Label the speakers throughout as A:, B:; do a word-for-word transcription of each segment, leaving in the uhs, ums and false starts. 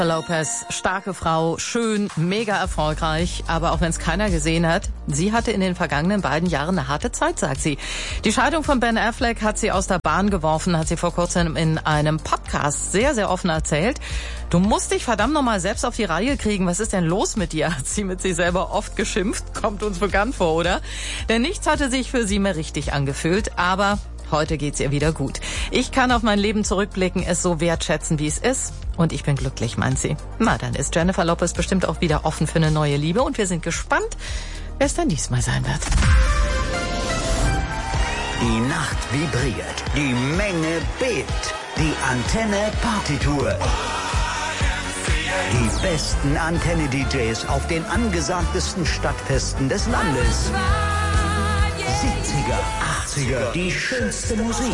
A: Lopez, starke Frau, schön, mega erfolgreich, aber auch wenn es keiner gesehen hat, sie hatte in den vergangenen beiden Jahren eine harte Zeit, sagt sie. Die Scheidung von Ben Affleck hat sie aus der Bahn geworfen, hat sie vor kurzem in einem Podcast sehr, sehr offen erzählt. Du musst dich verdammt nochmal selbst auf die Reihe kriegen. Was ist denn los mit dir? Hat sie mit sich selber oft geschimpft. Kommt uns bekannt vor, oder? Denn nichts hatte sich für sie mehr richtig angefühlt, aber heute geht's ihr wieder gut. Ich kann auf mein Leben zurückblicken, es so wertschätzen, wie es ist. Und ich bin glücklich, meint sie. Na, dann ist Jennifer Lopez bestimmt auch wieder offen für eine neue Liebe. Und wir sind gespannt, wer es dann diesmal sein wird.
B: Die Nacht vibriert, die Menge bebt. Die Antenne Partytour. Die besten Antenne-D Js auf den angesagtesten Stadtfesten des Landes. siebziger, achtziger, die schönste Musik.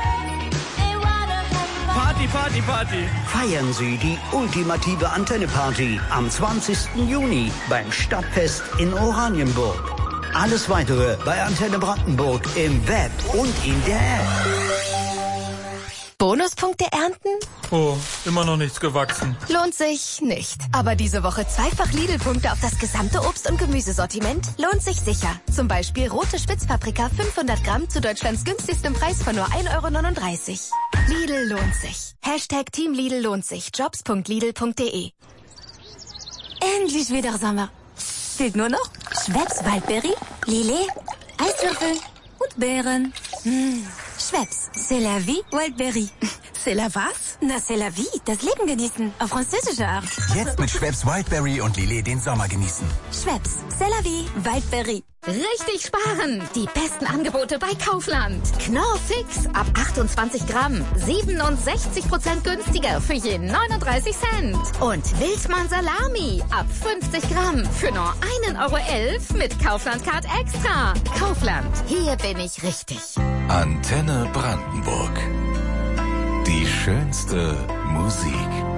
C: Party, Party, Party.
B: Feiern Sie die ultimative Antenne-Party am zwanzigsten Juni beim Stadtfest in Oranienburg. Alles Weitere bei Antenne Brandenburg im Web und in der App.
D: Bonuspunkte ernten?
C: Oh, immer noch nichts gewachsen.
D: Lohnt sich nicht. Aber diese Woche zweifach Lidl-Punkte auf das gesamte Obst- und Gemüsesortiment lohnt sich sicher. Zum Beispiel rote Spitzpaprika fünfhundert Gramm zu Deutschlands günstigstem Preis von nur ein Euro neununddreißig. Lidl lohnt sich. Hashtag Team Lidl lohnt sich. Jobs punkt lidl punkt de. Endlich wieder Sommer. Fehlt nur noch Schweppes Waldbeere, Lillet, Eiswürfel und Beeren. Mmh. Schweppes, c'est la vie, Wildberry.
E: C'est la was?
D: Na, c'est la vie, das Leben genießen, auf französische Art.
F: Jetzt mit Schweppes Wildberry und Lillet den Sommer genießen.
D: Schweppes, c'est la vie, Wildberry.
G: Richtig sparen! Die besten Angebote bei Kaufland. Knorr Fix ab achtundzwanzig Gramm. siebenundsechzig Prozent günstiger für je neununddreißig Cent. Und Wildmann Salami ab fünfzig Gramm für nur ein Euro elf mit Kaufland Card Extra. Kaufland, hier bin ich richtig.
H: Antenne Brandenburg. Die schönste Musik.